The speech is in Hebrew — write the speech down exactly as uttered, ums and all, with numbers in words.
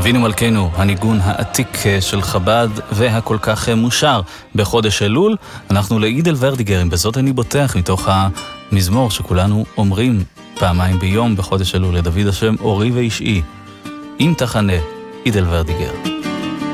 אבינו מלכנו, הניגון העתיק של חב"ד והכל כך מושר בחודש אלול. אנחנו לאידל ורדיגר, אם בזאת אני בוטח, מתוך המזמור שכולנו אומרים פעמיים ביום בחודש אלול, לדוד השם אורי ואישי. אם תחנה, אידל ורדיגר.